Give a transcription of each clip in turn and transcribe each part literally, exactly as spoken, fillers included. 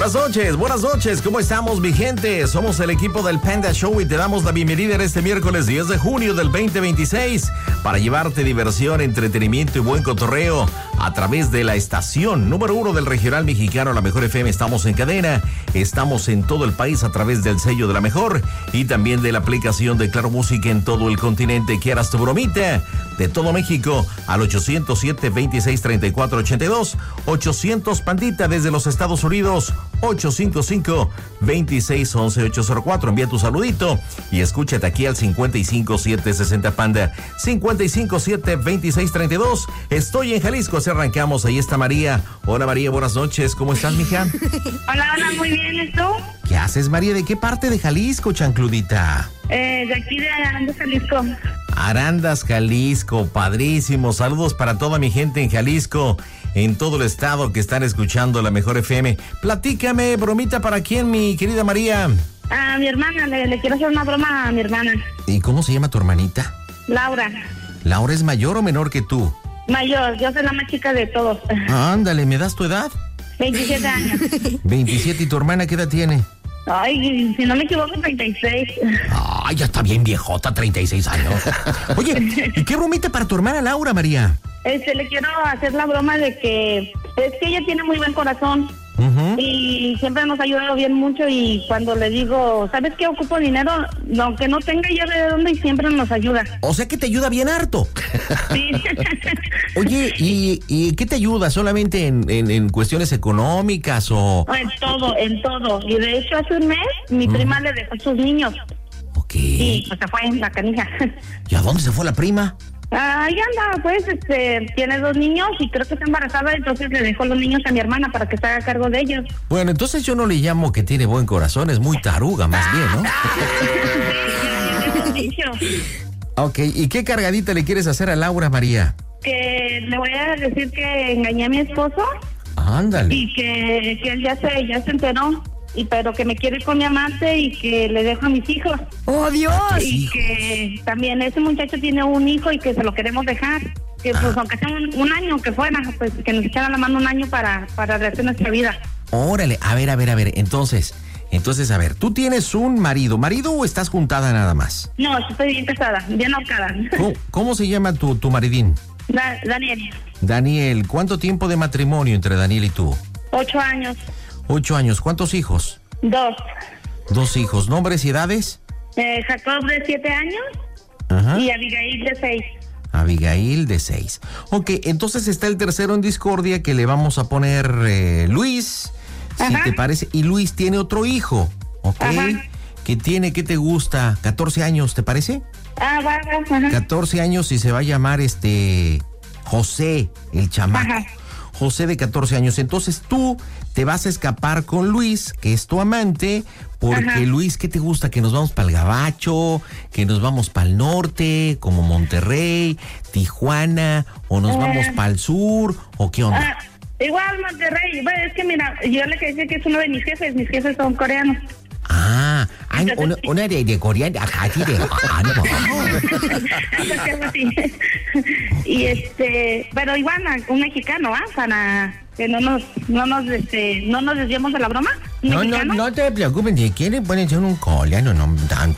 Buenas noches, buenas noches, ¿cómo estamos, mi gente? Somos el equipo del Panda Show y te damos la bienvenida en este miércoles diez de junio del veinte veintiséis para llevarte diversión, entretenimiento y buen cotorreo a través de la estación número uno del regional mexicano, La Mejor F M. Estamos en cadena, estamos en todo el país a través del sello de La Mejor y también de la aplicación de Claro Música en todo el continente. ¿Quieras tu bromita? De todo México al ochocientos siete, veintiséis, treinta y cuatro, ochenta y dos, ochocientos Pandita desde los Estados Unidos, ocho cinco cinco, veintiséis, once, ochocientos cuatro. Envía tu saludito y escúchate aquí al cincuenta y cinco, siete sesenta Panda, cincuenta y cinco, siete, veintiséis, treinta y dos. Estoy en Jalisco, así arrancamos. Ahí está María. Hola María, buenas noches. ¿Cómo estás, mija? Hola, hola, muy bien. ¿Y tú? ¿Qué haces, María? ¿De qué parte de Jalisco, chancludita? Eh, de aquí de Arandas, Jalisco. Arandas, Jalisco, padrísimo. Saludos para toda mi gente en Jalisco, en todo el estado que están escuchando La Mejor F M. Platícame, bromita, ¿para quién, mi querida María? A mi hermana, le, le quiero hacer una broma a mi hermana. ¿Y cómo se llama tu hermanita? Laura. ¿Laura es mayor o menor que tú? Mayor, yo soy la más chica de todos. Ándale, ¿me das tu edad? veintisiete años. veintisiete, ¿y tu hermana qué edad tiene? Ay, si no me equivoco, treinta y seis. Ay, ya está bien viejota, treinta y seis años. Oye, ¿y qué bromita para tu hermana Laura, María? Este, le quiero hacer la broma de que es que ella tiene muy buen corazón. Uh-huh. Y siempre nos ha ayudado bien mucho, y cuando le digo, ¿sabes qué? Ocupo dinero, aunque no tenga ya de dónde, y siempre nos ayuda. O sea que te ayuda bien harto. Sí. Oye, ¿y, y qué te ayuda? ¿Solamente en, en, en cuestiones económicas o...? En todo, en todo. Y de hecho hace un mes mi uh-huh. prima le dejó a sus niños. Ok. Y pues se fue en la canija. ¿Y a dónde se fue la prima? Ahí anda, pues, este, tiene dos niños y creo que está embarazada, entonces le dejó los niños a mi hermana para que se haga cargo de ellos. Bueno, entonces yo no le llamo que tiene buen corazón, es muy taruga más bien, ¿no? Ok, ¿y qué cargadita le quieres hacer a Laura, María? Que le voy a decir que engañé a mi esposo. Ándale. Y que, que él ya se, ya se enteró. Y pero que me quiere ir con mi amante y que le dejo a mis hijos. ¡Oh, Dios! Y que también ese muchacho tiene un hijo y que se lo queremos dejar. Que ah. pues aunque sea un, un año que fuera, pues que nos echara la mano un año para, para rehacer nuestra vida. Órale, a ver, a ver, a ver, entonces, entonces, a ver, ¿tú tienes un marido? ¿Marido o estás juntada nada más? No, estoy bien casada, bien ahorcada. ¿Cómo, cómo se llama tu, tu maridín? Da, Daniel. Daniel, ¿cuánto tiempo de matrimonio entre Daniel y tú? Ocho años. Ocho años, ¿cuántos hijos? Dos. Dos hijos, ¿nombres y edades? Eh, Jacob de siete años. Ajá. Y Abigail de seis. Abigail de seis. Ok, entonces está el tercero en discordia que le vamos a poner eh, Luis, Ajá. si te parece. Y Luis tiene otro hijo, ¿ok? Ajá. Que tiene, ¿qué te gusta? catorce años, ¿te parece? Ah, va, va, ajá. catorce años y se va a llamar este José, el chamaco. Ajá. José de catorce años. Entonces tú te vas a escapar con Luis, que es tu amante, porque Ajá. Luis, ¿qué te gusta? Que nos vamos para el Gabacho, que nos vamos para el norte, como Monterrey, Tijuana, o nos eh. vamos para el sur, o qué onda. Ah, igual Monterrey. Bueno, es que mira, yo le quería decir que es uno de mis jefes, mis jefes son coreanos. Ah, hay una, una de, de coreano, acá sí de ah, no. Y este, pero igual un mexicano, ¿ah? Para que no nos, no nos, este, no nos desviemos de la broma. No, mexicano? no, no te preocupes, si quieren pueden ser un coreano, no tanto.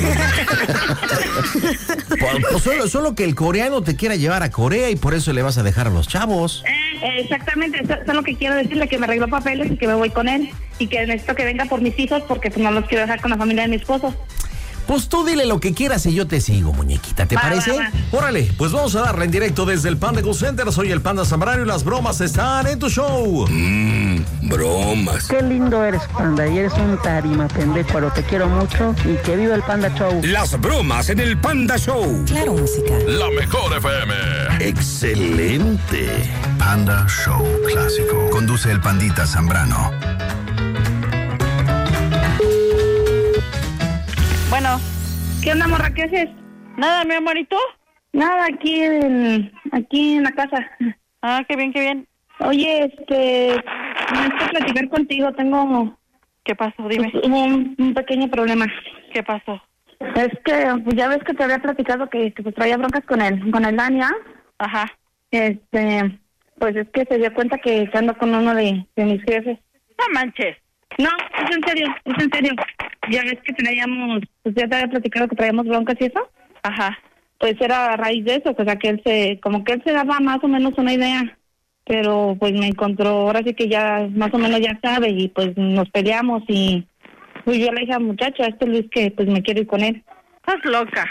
pues, pues solo, solo que el coreano te quiera llevar a Corea y por eso le vas a dejar a los chavos. Eh, exactamente, eso, eso es lo que quiero decirle, que me arregló papeles y que me voy con él y que necesito que venga por mis hijos porque pues no los quiero dejar con la familia de mi esposo. Pues tú dile lo que quieras y yo te sigo, muñequita, ¿te va, parece? Va, va. Órale, pues vamos a darle en directo desde el Panda Go Center. Soy el Panda Zambrano y las bromas están en tu show. Mmm, bromas. Qué lindo eres, Panda, y eres un tarima pendejo, pero te quiero mucho y que viva el Panda Show. Las bromas en el Panda Show. Claro, música. La Mejor F M. Excelente. Panda Show Clásico. Conduce el Pandita Zambrano. Bueno, ¿qué onda, morra? ¿Qué haces? Nada, mi amor, ¿y tú? Nada, aquí en, aquí en la casa. Ah, qué bien, qué bien. Oye, este, necesito platicar contigo, tengo... ¿Qué pasó? Dime. Un, un pequeño problema. ¿Qué pasó? Es que, pues ya ves que te había platicado que, que pues traía broncas con él, con el Dani, ¿ah? Ajá. Este, pues es que se dio cuenta que, que ando con uno de, de mis jefes. No manches. No, es en serio, es en serio. Ya ves que teníamos, pues ya te había platicado que traíamos broncas y eso. Ajá. Pues era a raíz de eso, o sea que él se, como que él se daba más o menos una idea. Pero pues me encontró, ahora sí que ya más o menos ya sabe y pues nos peleamos y pues yo le dije al muchacho, a este Luis, que pues me quiero ir con él. Estás loca.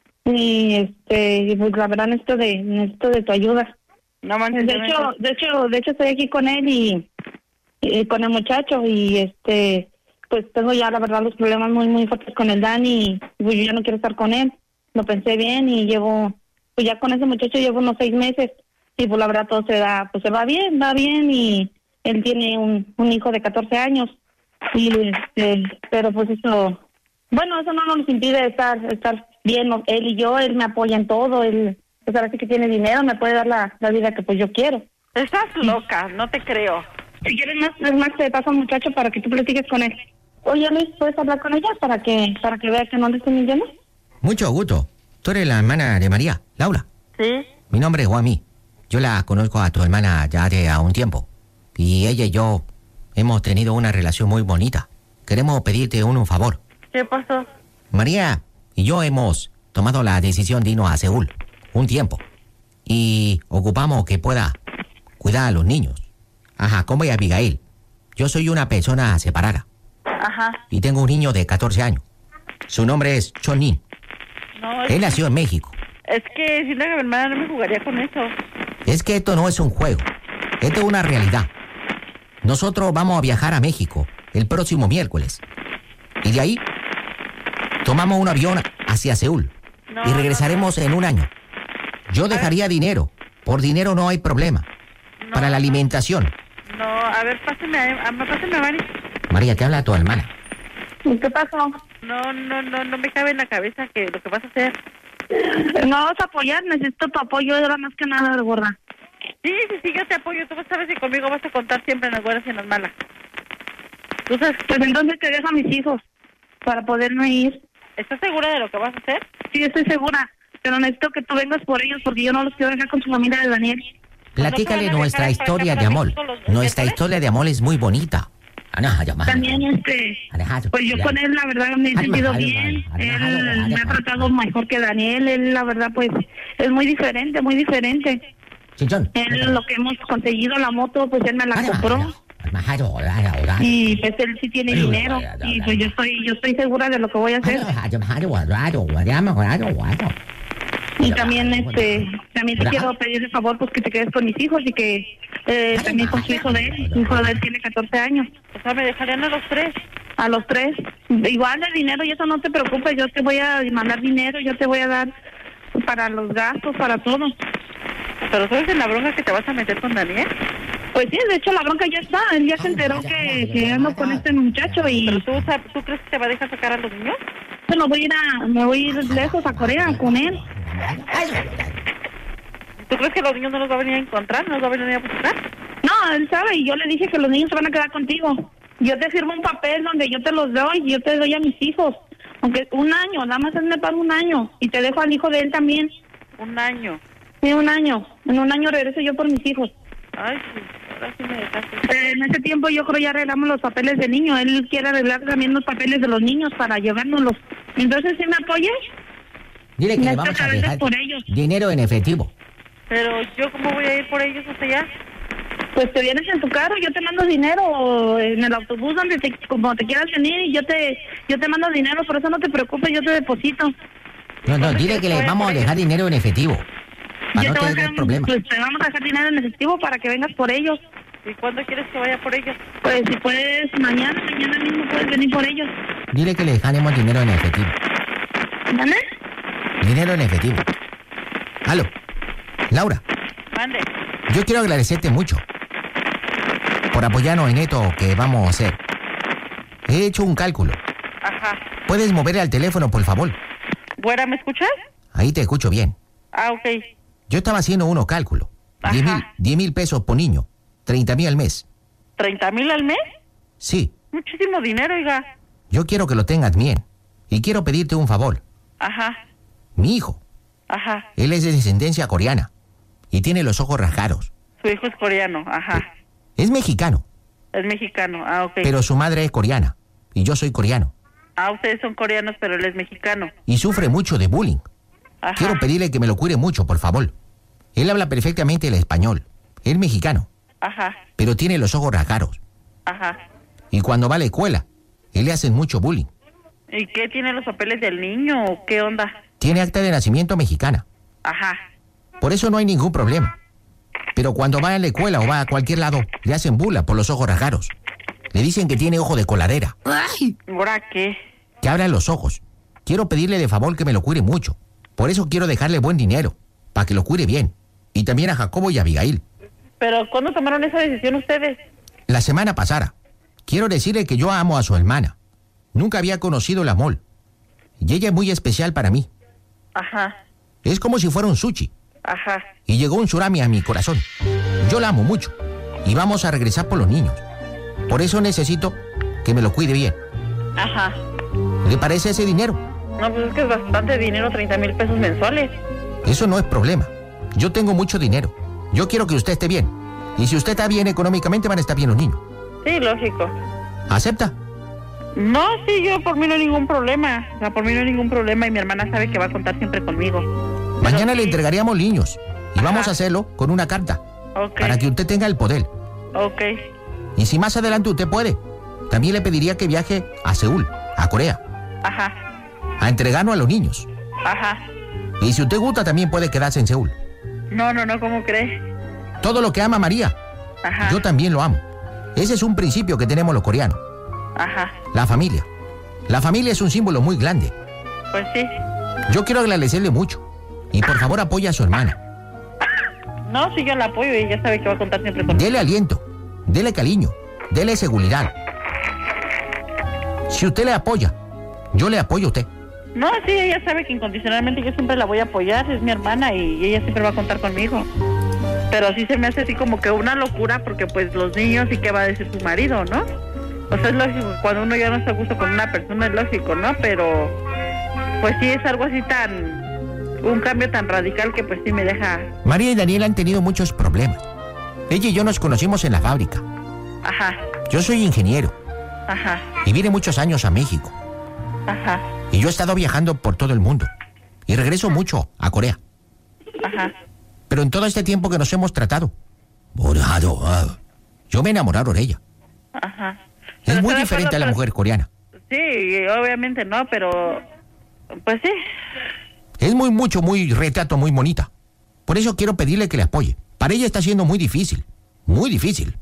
Y este, pues la verdad necesito de, necesito de tu ayuda. No manches. De hecho, de hecho, de hecho estoy aquí con él y, y con el muchacho y este, pues tengo ya la verdad los problemas muy muy fuertes con el Dani y pues yo ya no quiero estar con él. Lo pensé bien y llevo, pues ya con ese muchacho llevo unos seis meses. Y pues la verdad todo se da, pues se va bien, va bien y él tiene un, un hijo de catorce años y este, pero pues eso, bueno, eso no nos impide estar estar bien, él y yo, él me apoya en todo, él pues ahora sí que tiene dinero, me puede dar la, la vida que pues yo quiero. Estás loca, no te creo. Si quieres más, es más te paso al muchacho para que tú platiques con él. Oye Luis, ¿puedes hablar con ella para que para que vea que no le estoy mintiendo? Mucho gusto. Tú eres la hermana de María, Laura. Sí. Mi nombre es Juanmi. Yo la conozco a tu hermana ya de a un tiempo. Y ella y yo hemos tenido una relación muy bonita. Queremos pedirte un, un favor. ¿Qué pasó? María y yo hemos tomado la decisión de irnos a Seúl un tiempo. Y ocupamos que pueda cuidar a los niños. Ajá, como y Abigail. Yo soy una persona separada. Ajá. Y tengo un niño de catorce años. Su nombre es Chonin. No, es, Él nació en México. es que si no, que mi hermana no me jugaría con eso. Es que esto no es un juego. Esto es una realidad. Nosotros vamos a viajar a México el próximo miércoles. Y de ahí tomamos un avión hacia Seúl. No, Y regresaremos en un año. Yo dejaría dinero. Por dinero no hay problema. No, Para la no. alimentación. No, a ver, pásame a, a pásame a Mari. María, te habla tu hermana. ¿Qué pasó? No, no, no, no me cabe en la cabeza que lo que vas a hacer. No vas a apoyar, necesito tu apoyo, era más que nada, gorda. Sí, sí, sí, yo te apoyo. Tú sabes que conmigo vas a contar siempre en las buenas y en las malas. Tú sabes, Pues entonces te dejo a mis hijos para poderme ir. ¿estás segura de lo que vas a hacer? Sí, estoy segura, pero necesito que tú vengas por ellos porque yo no los quiero dejar con su familia de Daniel. Platícale van a nuestra viajar para historia acá, de para amor. México, los Nuestra miércoles? historia de amor es muy bonita. También, este, pues yo con él, la verdad, me he sentido bien. Él me ha tratado mejor que Daniel. Él, la verdad, pues, es muy diferente, muy diferente. Él, lo que hemos conseguido, la moto, pues él me la compró. Y pues él sí tiene dinero. Y pues yo estoy, yo estoy segura de lo que voy a hacer. Y también, este, también te quiero pedir el favor, pues que te quedes con mis hijos y que eh, también con su hijo de él. Su hijo de él tiene catorce años. O sea, me dejarían a los tres. A los tres. Igual el dinero y eso no te preocupes, yo te voy a mandar dinero, yo te voy a dar para los gastos, para todo. ¿Pero sabes en la bronca que te vas a meter con Daniel? Pues sí, de hecho la bronca ya está, él ya se enteró que, que ando con este muchacho y... ¿Pero tú, sab- tú crees que te va a dejar sacar a los niños? Me voy a ir a, me voy a ir lejos a Corea con él. ¿Tú crees que los niños no los va a venir a encontrar? ¿No los va a venir a buscar? No, él sabe y yo le dije que los niños se van a quedar contigo. Yo te firmo un papel donde yo te los doy y yo te doy a mis hijos. Aunque un año, nada más él me paga un año y te dejo al hijo de él también. Un año. Sí, un año. En un año regreso yo por mis hijos. Ay, sí, ahora sí me dejaste. Eh, en ese tiempo yo creo ya arreglamos los papeles del niño. Él quiere arreglar también los papeles de los niños para llevárnoslos. Entonces, ¿sí me apoyas? Dile que le Necesito vamos a que vengas dejar por ellos. dinero en efectivo. Pero yo, ¿cómo voy a ir por ellos hasta allá? Pues te vienes en tu carro, yo te mando dinero o en el autobús donde te, como te quieras venir y yo te yo te mando dinero, por eso no te preocupes, yo te deposito. No, no, dile que le vamos a dejar dinero en efectivo. Para Yo no te voy a tener dejar- problemas. Pues te vamos a dejar dinero en efectivo para que vengas por ellos. ¿Y cuándo quieres que vaya por ellos? Pues si puedes, mañana, mañana mismo puedes venir por ellos. Dile que le dejaremos dinero en efectivo. ¿Vale? Dinero en efectivo. Aló. Laura, Mande. yo quiero agradecerte mucho por apoyarnos en esto que vamos a hacer. He hecho un cálculo. Ajá. ¿Puedes mover al teléfono, por favor? Güera, ¿me escuchas? Ahí te escucho bien. Ah, ok. Yo estaba haciendo unos cálculos. Diez mil, Ajá. diez mil pesos por niño. Treinta mil al mes. ¿Treinta mil al mes? Sí, Muchísimo dinero, oiga. yo quiero que lo tengas bien. Y quiero pedirte un favor. Ajá. Mi hijo, Ajá. él es de descendencia coreana. Y tiene los ojos rasgados. Su hijo es coreano. Ajá. Es mexicano. Es mexicano, ah, ok. Pero su madre es coreana y yo soy coreano. Ah, ustedes son coreanos, pero él es mexicano. Y sufre mucho de bullying. Ajá. Quiero pedirle que me lo cuide mucho, por favor. Él habla perfectamente el español. Es mexicano, Ajá, pero tiene los ojos rasgados. ajá. Y cuando va a la escuela, él le hacen mucho bullying. ¿Y qué tiene los papeles del niño o qué onda? Tiene acta de nacimiento mexicana. Ajá. Por eso no hay ningún problema. Pero cuando va a la escuela o va a cualquier lado, le hacen burla por los ojos rasgados. Le dicen que tiene ojo de coladera. ¿Ahora qué? Que abra los ojos. Quiero pedirle de favor que me lo cuide mucho. Por eso quiero dejarle buen dinero, para que lo cuide bien. Y también a Jacobo y a Abigail. ¿Pero cuándo tomaron esa decisión ustedes? La semana pasada. Quiero decirle que yo amo a su hermana. Nunca había conocido el amor. Y ella es muy especial para mí. Ajá, Es como si fuera un sushi. ajá. Y llegó un tsunami a mi corazón. Yo la amo mucho. Y vamos a regresar por los niños. Por eso necesito que me lo cuide bien. Ajá. ¿Le parece ese dinero? No, pues es que es bastante dinero, treinta mil pesos mensuales. Eso no es problema. Yo tengo mucho dinero. Yo quiero que usted esté bien. Y si usted está bien económicamente, van a estar bien los niños. Sí, lógico. ¿Acepta? No, sí, yo por mí no hay ningún problema. O sea, por mí no hay ningún problema y mi hermana sabe que va a contar siempre conmigo. Mañana Pero le sí. entregaríamos niños. Y vamos Ajá. a hacerlo con una carta. Ok, Para que usted tenga el poder. ok. Y si más adelante usted puede, también le pediría que viaje a Seúl, a Corea, Ajá, a entregarnos a los niños. ajá. Y si usted gusta, también puede quedarse en Seúl. No, no, no, ¿cómo crees? Todo lo que ama María, Ajá, yo también lo amo. Ese es un principio que tenemos los coreanos. ajá. La familia. La familia es un símbolo muy grande. Pues sí. Yo quiero agradecerle mucho. Y por favor apoye a su hermana. No, sí, yo la apoyo y ella sabe que va a contar siempre conmigo. Dele aliento, dele cariño, dele seguridad. Si usted le apoya, yo le apoyo a usted. No, sí, ella sabe que incondicionalmente yo siempre la voy a apoyar, es mi hermana y ella siempre va a contar conmigo. Pero sí se me hace así como que una locura porque pues los niños y qué va a decir su marido, ¿no? O sea, es lógico, cuando uno ya no está a gusto con una persona es lógico, ¿no? Pero pues sí es algo así tan, un cambio tan radical que pues sí me deja... María y Daniel han tenido muchos problemas. Ella y yo nos conocimos en la fábrica. Ajá, Yo soy ingeniero ajá, y vine muchos años a México. ajá, Y yo he estado viajando por todo el mundo. Y regreso mucho a Corea. ajá. Pero en todo este tiempo que nos hemos tratado, morado, ah, yo me he enamorado de ella. Ajá. Es Pero muy estoy de diferente a la acuerdo, mujer coreana. pero- Sí, obviamente no, pero... Pues sí. Es muy, mucho, muy retrato, muy bonita. Por eso quiero pedirle que le apoye. Para ella está siendo muy difícil. Muy difícil.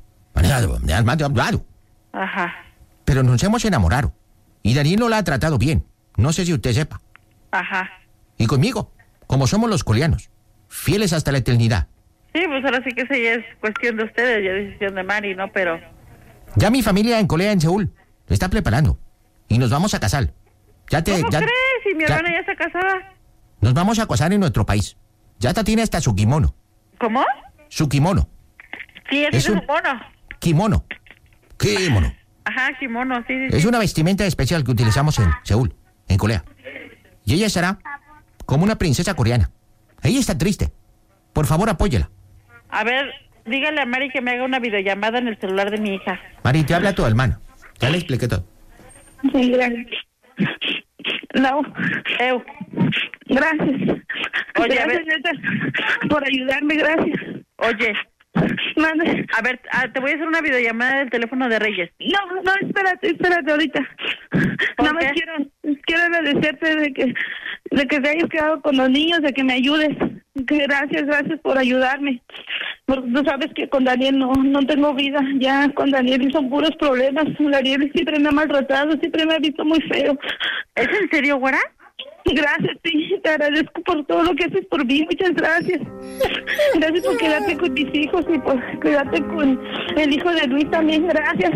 Ajá, Pero nos hemos enamorado. Y Daniel no la ha tratado bien. No sé si usted sepa. ajá. Y conmigo, como somos los coreanos, fieles hasta la eternidad. Sí, pues ahora sí que esa ya es cuestión de ustedes, ya es decisión de Mari, ¿no? Pero... Ya mi familia en Corea, en Seúl, lo está preparando. Y nos vamos a casar. Ya te, ¿Cómo ya- crees? Si mi ya- hermana ya está casada. Nos vamos a casar en nuestro país. Ya hasta tiene hasta su kimono. ¿Cómo? Su kimono. Sí, ese Es es un- un mono. Kimono. Kimono. Ajá, kimono, sí, sí, sí. Es una vestimenta especial que utilizamos en Seúl, en Corea. Y ella será como una princesa coreana. Ella está triste. Por favor, apóyela. A ver, dígale a Mari que me haga una videollamada en el celular de mi hija. Mari, te habla tu hermana. Ya le expliqué todo. Sí, gracias. No, Eu, gracias. Oye, a gracias, ver. neta, por ayudarme, gracias. oye, Mande. a ver, ah, te voy a hacer una videollamada del teléfono de Reyes. No, no, espérate, espérate ahorita. ¿Por Nada más qué? quiero, quiero agradecerte de que, de que te hayas quedado con los niños, de que me ayudes. Que gracias, gracias por ayudarme. Porque tú sabes que con Daniel no, no tengo vida. Ya con Daniel son puros problemas. Daniel siempre me ha maltratado, siempre me ha visto muy feo. ¿Es en serio, güera? Gracias, sí, te agradezco por todo lo que haces por mí, muchas gracias. Gracias por quedarte con mis hijos y por quedarte con el hijo de Luis también, gracias.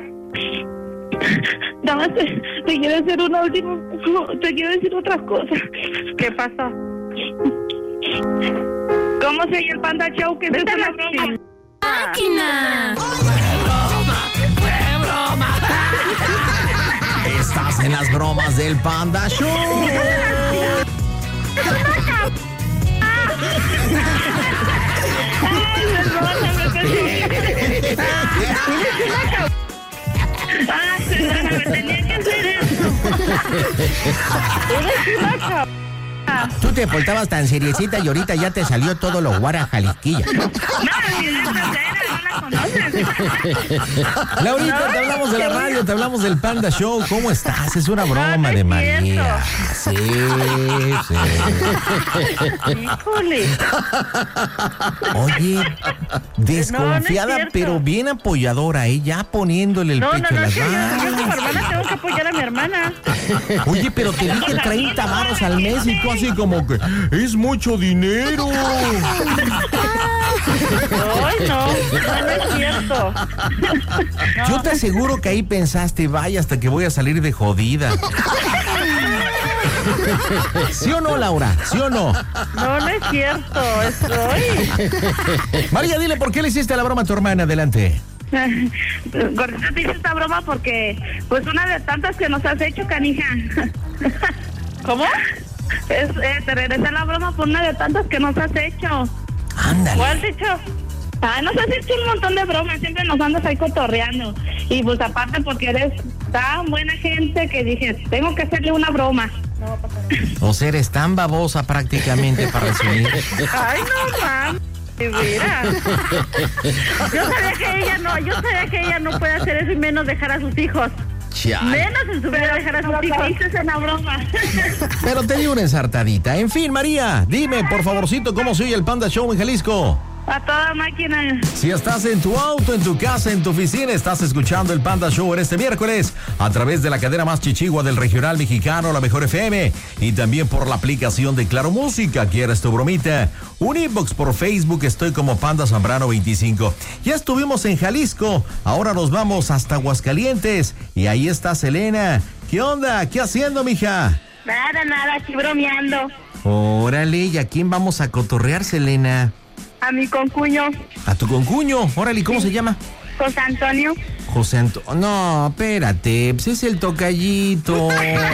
Nada más te, te quiero hacer una última, te quiero decir otra cosa. ¿Qué pasó? ¿Cómo se llama el Panda Show? Que es una broma. ¡Máquina! Estás en las bromas del Panda Show. Ay, perdóname, perdóname. Ah, perdóname, tenía que hacer eso. Eres una cabrona. Tú te portabas tan seriecita y ahorita ya te salió todo lo guara jalisquilla. No, si es soltera, no la conoces. Laurita, te hablamos de la radio, te hablamos del Panda Show. ¿Cómo estás? Es una broma No, no de es María. Sí, sí. Híjole. Oye, desconfiada, No, no es cierto. pero bien apoyadora, ¿eh? Ya poniéndole el No, pecho no, a no, las es que yo, yo como balas. hermana tengo que apoyar a mi hermana. Oye, pero te dije treinta varos al mes y tú así como que es mucho dinero. Ay, no, no, no es cierto. Yo te aseguro que ahí pensaste, vaya, hasta que voy a salir de jodida. ¿Sí o no, Laura? ¿Sí o no? No, no es cierto, estoy. María, dile por qué le hiciste la broma a tu hermana. Adelante. Gordita, te hice esta broma porque, pues, una de tantas que nos has hecho, canija. ¿Cómo? Es, eh, te regresé la broma por una de tantas que nos has hecho. Ándale. ¿Cuál te echó? Ah, nos has hecho un montón de bromas, siempre nos andas ahí cotorreando. Y pues aparte porque eres tan buena gente que dije, tengo que hacerle una broma. O sea, eres tan babosa prácticamente para resumir. Ay, no, mam. De veras. Yo sabía que ella no, yo sabía que ella no puede hacer eso y menos dejar a sus hijos. Chale. Menos en su vida dejar a sus hijos. Caíste en la broma. Pero te di una ensartadita. En fin, María, dime, por favorcito, ¿cómo se oye el Panda Show en Jalisco? A toda máquina. Si estás en tu auto, en tu casa, en tu oficina, estás escuchando el Panda Show en este miércoles a través de la cadena más chichigua del regional mexicano, la Mejor F M, y también por la aplicación de Claro Música. ¿Quieres tu bromita? Un inbox por Facebook, estoy como Panda Zambrano veinticinco. Ya estuvimos en Jalisco, ahora nos vamos hasta Aguascalientes y ahí está Selena. ¿Qué onda? ¿Qué haciendo, mija? Nada, nada, aquí bromeando. Órale, ¿y a quién vamos a cotorrear, Selena? A mi concuño, A tu concuño. Órale, ¿cómo se llama? José Antonio. José Antonio. No, espérate, pues es el tocallito.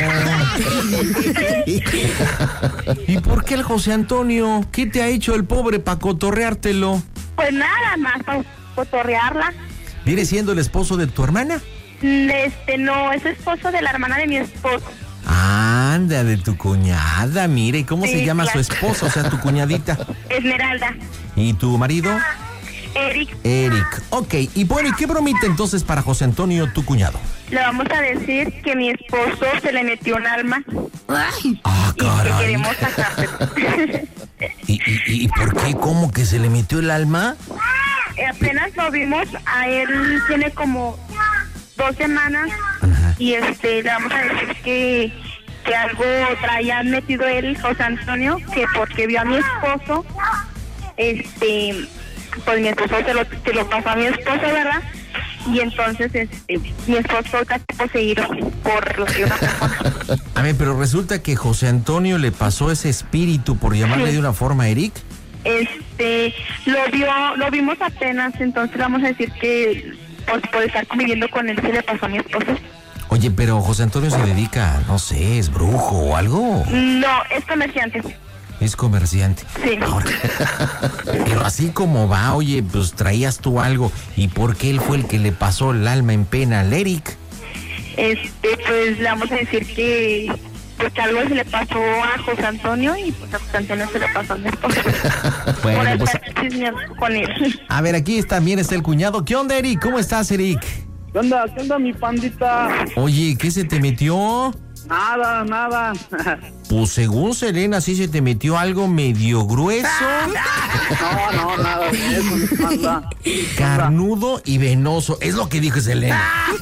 ¿Y por qué el José Antonio? ¿Qué te ha hecho el pobre para cotorreártelo? Pues nada más, para cotorrearla. ¿Viene siendo el esposo de tu hermana? Este, no, es esposo de la hermana de mi esposo. Anda, de tu cuñada, mire, ¿y cómo Sí, se llama claro. su esposo? O sea, tu cuñadita. Esmeralda. ¿Y tu marido? Eric, Eric. Ok, y bueno, ¿y qué bromita entonces para José Antonio, tu cuñado? le vamos a decir que mi esposo se le metió un alma Ah, y que caray. queremos sacarse. ¿Y, y, y por qué? ¿Cómo que se le metió el alma? Apenas lo vimos, a él tiene como dos semanas. Ajá. Y este, le vamos a decir que, que algo traía metido él, José Antonio, que porque vio a mi esposo, este, pues mi esposo se lo, se lo pasó a mi esposo, ¿verdad? Y entonces, este, mi esposo está poseído por lo que una persona. A ver, pero resulta que José Antonio le pasó ese espíritu, por llamarle Sí. de una forma, a Eric. Este, lo vio, lo vimos apenas, entonces vamos a decir que pues, por estar conviviendo con él se le pasó a mi esposo. Oye, pero José Antonio se dedica, no sé, es brujo o algo. No, es comerciante. Es comerciante. Sí. Ahora, pero así como va, oye, pues traías tú algo. ¿Y por qué él fue el que le pasó el alma en pena al Eric? Este, pues le vamos a decir que pues que algo se le pasó a José Antonio y pues a José Antonio se le pasó a mi esposo. Por Bueno, pues, estar chismeando con él. a ver, aquí también está el cuñado. ¿Qué onda, Eric? ¿Cómo estás, Eric? ¿Qué onda? ¿Qué onda, mi pandita? Oye, ¿qué se te metió? Nada, nada. Pues según Selena, sí se te metió algo medio grueso, No, no, nada de eso, mi panda. carnudo y venoso. Es lo que dijo Selena.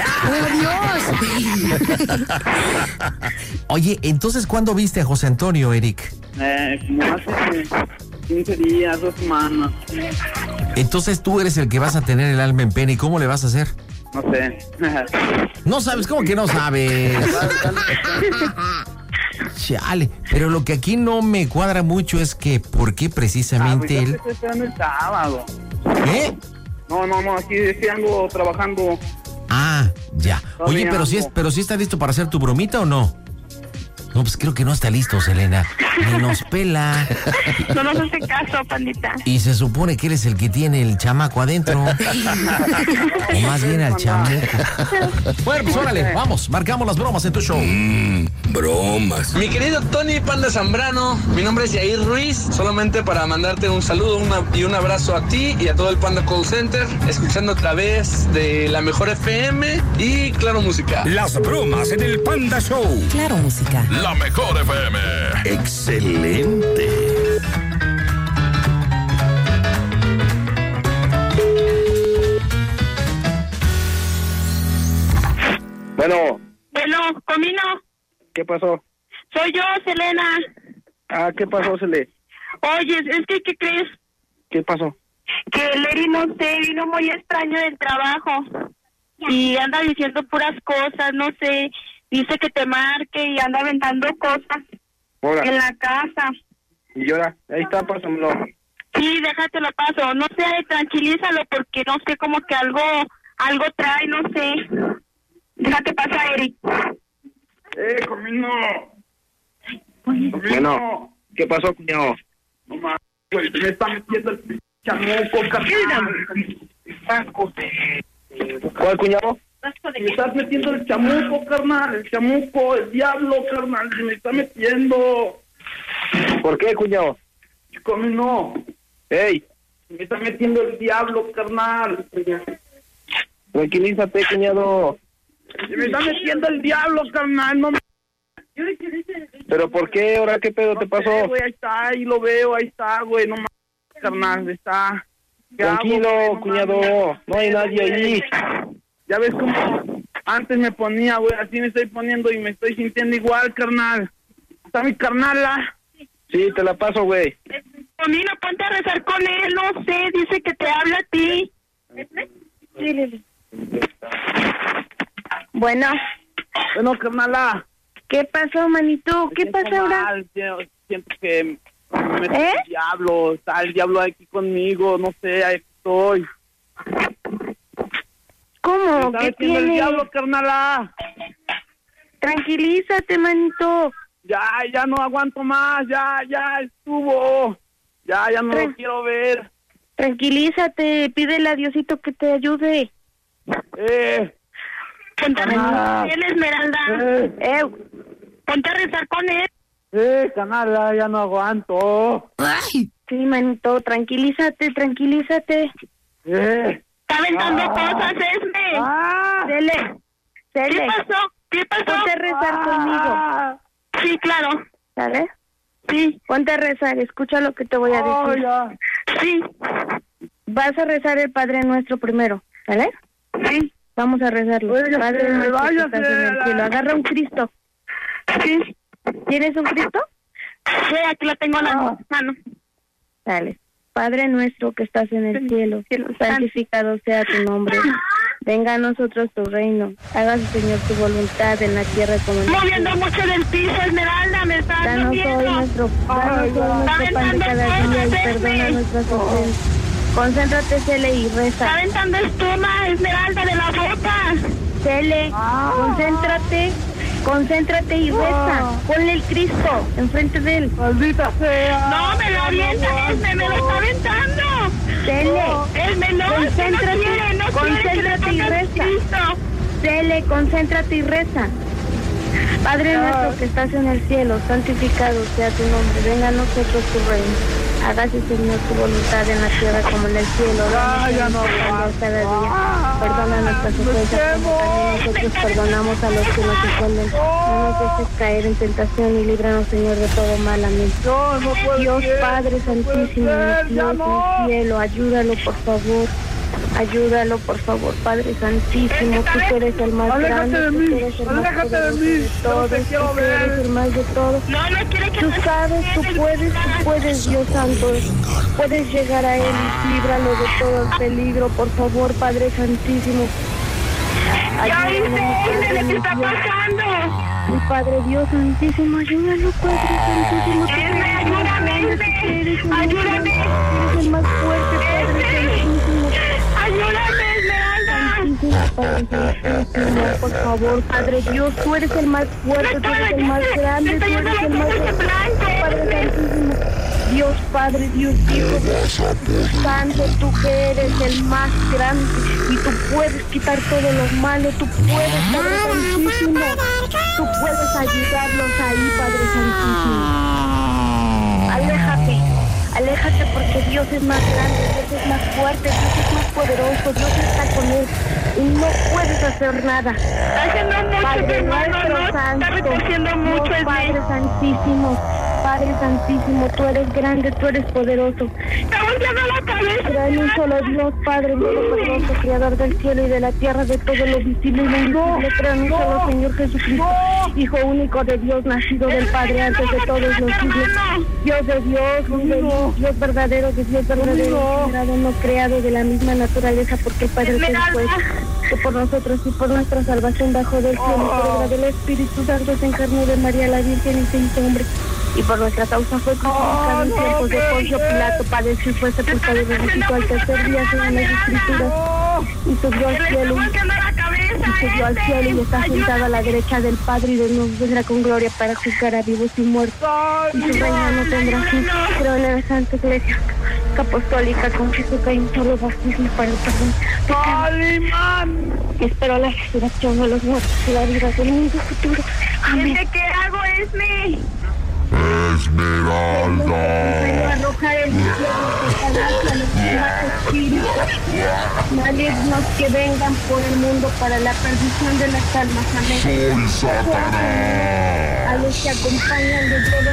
Oye, entonces, ¿cuándo viste a José Antonio, Eric? Eh, como hace quince días, dos semanas. Entonces tú eres el que vas a tener el alma en pena. ¿Y cómo le vas a hacer? No sé. No sabes, ¿cómo que no sabes? Chale, pero lo que aquí no me cuadra mucho es que ¿por qué precisamente Ah, él? pues ya te el sábado. ¿Qué? No, no, no, aquí sí ando trabajando. Ah, ya. Oye, Todavía pero si es, ando. pero si está listo para hacer tu bromita o no? No, pues creo que no está listo, Selena. Ni nos pela. No nos hace caso, pandita. Y se supone que eres el que tiene el chamaco adentro. O más bien al chamuco. Bueno, pues órale, vamos, marcamos las bromas en tu show. Mmm, bromas. Mi querido Tony Panda Zambrano, mi nombre es Yair Ruiz, solamente para mandarte un saludo una, y un abrazo a ti y a todo el Panda Call Center, escuchando a través de la mejor F M y Claro Música. Las bromas en el Panda Show. Claro Música. La mejor F M. Excelente. Bueno. Bueno, Comino. ¿Qué pasó? Soy yo, Selena. Ah, ¿qué pasó, Sele? Oye, es que, ¿qué crees? ¿Qué pasó? Que Leri, no sé, vino muy extraño del trabajo. Y anda diciendo puras cosas, no sé. Dice que te marque y anda aventando cosas. Hola. En la casa. Y llora. Ahí está, pásamelo. Sí, déjate lo paso. No sé, tranquilízalo porque no sé, como que algo, algo trae, no sé. Déjate pasar, Eric. Eh, Comino. Bueno, ¿qué pasó, cuñado? No mames, güey, me está metiendo el chamuco, carnal. ¿Cuál, cuñado? Me estás metiendo el chamuco, carnal, el chamuco, el diablo, carnal, se me está metiendo. ¿Por qué, cuñado? Comino. ¡Ey! Se me está metiendo el diablo, carnal. Tranquilízate, cuñado. Se me está metiendo el diablo, carnal, no me... ¿Pero por qué? ¿Ahora qué pedo te pasó? No sé, güey, ahí está, ahí lo veo, ahí está, güey, no mames, carnal, está. Tranquilo, hago, no cuñado, mames? no hay nadie ahí. Ya ves cómo antes me ponía, güey, así me estoy poniendo y me estoy sintiendo igual, carnal. ¿Está mi carnala? Sí, te la paso, güey. Comino, ponte a rezar con él, no sé, dice que te habla a ti. Sí, bueno. Bueno, carnala. ¿Qué pasó, manito? ¿Qué pasa ahora? Mal, siento que me mete ¿Eh? el diablo, está el diablo aquí conmigo, no sé, ahí estoy. ¿Cómo? ¿Qué tiene? El diablo, carnala. Tranquilízate, manito. Ya, ya no aguanto más, ya, ya estuvo. Ya, ya no Tra- lo quiero ver. Tranquilízate, pídele a Diosito que te ayude. Eh. Ponte a rezar con él, Esmeralda. Eh. eh. Ponte a rezar con él. Eh, canala, ya no aguanto. Ay. Sí, manito, tranquilízate, tranquilízate. Eh. Está aventando ah. cosas, Esme. Ah. Dele. Dele. ¿Qué pasó? ¿Qué pasó? Ponte a rezar ah. conmigo. Sí, claro. ¿Sale? Sí. Ponte a rezar, escucha lo que te voy a decir. Oh, ya. Sí. Vas a rezar el Padre Nuestro primero, ¿vale? Sí. Vamos a rezarlo. Oye, Padre que Nuestro que estás en el la... cielo. Agarra un Cristo. Sí. ¿Tienes un Cristo? Sí, aquí lo tengo en la Ah. mano. Dale. Padre Nuestro que estás en el cielo, cielo santificado sea tu nombre. Venga a nosotros tu reino. Hágase, Señor, tu voluntad en la tierra como en el cielo. Moviendo mucho del piso, Esmeralda, me está Danos hoy moviendo. nuestro, danos hoy nuestro pan de cada día y perdona nuestras ofensas. Concéntrate, Cele, y reza. Está aventando espuma, Esmeralda, de la boca. Cele, Ah. concéntrate, concéntrate y reza. Ponle el Cristo enfrente de él. Maldita sea. No, me lo avienta, Esme, me lo está aventando. Cele, Esme, no, concéntrate, no quiere, no concéntrate quiere y que le reza. pongas Cristo. Cele, concéntrate y reza. Padre nuestro que estás en el cielo, santificado sea tu nombre. Venga a nosotros tu reino. Hágase, Señor, tu voluntad en la tierra como en el cielo. Ya, ya no Danos cada día. Ah, Perdona nuestras me ofensas, como quemo. también nosotros perdonamos a los que nos ofenden. No nos dejes caer en tentación y líbranos, Señor, de todo mal. Amén. No, no puede Dios ser. Padre No puede Santísimo, ser, ya Dios no. del cielo, ayúdalo, por favor. Ayúdalo, por favor, Padre Santísimo. Tú que eres el más Aléjate grande, de tú mí, que eres el más aléjate de poderoso mí, de no todos, te tú quiero que eres ver. el más de todos. No, no quiere que Tú te sabes, tú puedes, tú puedes, Dios Santo. Puedes llegar a Él, líbralo de todo peligro, por favor, Padre Santísimo. Ya Ayúdalo, mi viste, Padre, ¿qué mi está Dios. pasando? Mi Padre Dios Santísimo, ayúdalo, Padre Santísimo. Tú Esme, eres el más ayúdame, grande, Esme. tú eres el más Ayúdame. grande, tú eres el más fuerte, Padre Esme. Santísimo. Ayúdame, Esmeralda. Santísimo, Padre Santísimo, por favor, Padre Dios, tú eres el más fuerte, tú eres el más grande, tú eres el más Padre Santísimo. Dios Padre, Dios Hijo, Santo, tú que eres el más grande y tú puedes quitar todo lo malo, tú puedes, Padre Santísimo, tú puedes ayudarlos ahí, Padre Santísimo. Aléjate, aléjate porque Dios es más grande, Dios es más fuerte, Dios es más poderoso, Dios está con él y no puedes hacer nada. Está haciendo mucho, Padre hermano, nuestro no, santo, está recogiendo mucho, Dios, es Padre de... Santísimo, Padre Santísimo, tú eres grande, tú eres poderoso. ¡Está volteando la cabeza! Pero hay un solo Dios, Padre, poderoso, Creador del cielo y de la tierra, de todo lo visible y lo invisible. Creo en un solo Señor Jesucristo, Hijo único de Dios, nacido del Padre antes de todos los siglos. Dios de Dios, Dios de Dios, Dios verdadero de Dios verdadero, creado, no creado, de la misma naturaleza, porque el Padre fue que por nosotros y por nuestra salvación bajó del cielo, por obra del Espíritu Santo se encarnó de María la Virgen y se hizo hombre. Y por nuestra causa fue crucificado en tiempos de Poncio Pilato, padeció y fue sepultado y resucitó al tercer día según las Escrituras. Y subió al cielo, y subió al cielo y está sentado a la derecha del Padre y de nuevo vendrá con gloria para juzgar a vivos y muertos. Y su reino no tendrá fin. Creo en la Santa Iglesia Apostólica, confieso que hay un solo bautismo para el perdón de pecados. Espero la resurrección de los muertos y la vida del mundo futuro. Amén. ¿De qué hago, Esme? Esmeralda. Arrojar el infierno a los demás espíritus malignos que vengan por el mundo para la perdición de las almas. Amén. Soy Satanás. A los que acompañan de todos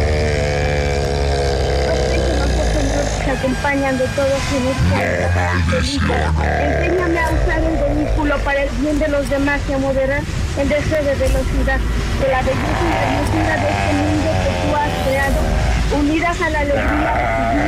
que acompañan de todos quienes enséñame a usar el vehículo para el bien de los demás y a moderar el deseo de velocidad, de la belleza y hermosura de este mundo que tú has creado, unidas a la alegría de